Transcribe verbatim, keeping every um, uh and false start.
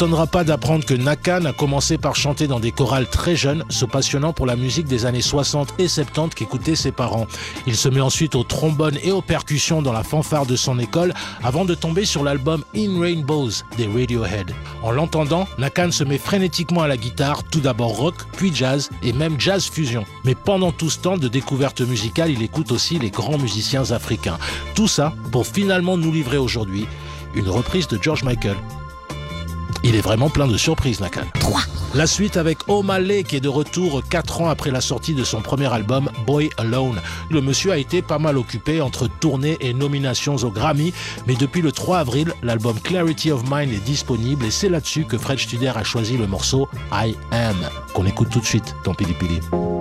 t'étonnera pas d'apprendre que Nakan a commencé par chanter dans des chorales très jeunes, se passionnant pour la musique des années soixante et soixante-dix qu'écoutaient ses parents. Il se met ensuite au trombone et aux percussions dans la fanfare de son école avant de tomber sur l'album In Rainbows des Radiohead. En l'entendant, Nakan se met frénétiquement à la guitare, tout d'abord rock, puis jazz et même jazz fusion. Mais pendant tout ce temps de découverte musicale, il écoute aussi les grands musiciens africains. Tout ça pour finalement nous livrer aujourd'hui une reprise de George Michael. Il est vraiment plein de surprises, Nakan. trois. La suite avec Omah qui est de retour quatre ans après la sortie de son premier album Boy Alone. Le monsieur a été pas mal occupé entre tournées et nominations au Grammy, mais depuis le trois avril, l'album Clarity of Mind est disponible et c'est là-dessus que Fred Studer a choisi le morceau I Am, qu'on écoute tout de suite dans Pili Pili.